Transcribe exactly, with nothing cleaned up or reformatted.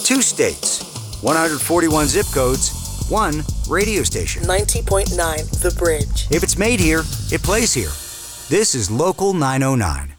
Two states, one hundred forty-one zip codes, one radio station. ninety point nine The Bridge. If it's made here, it plays here. This is Local nine oh nine.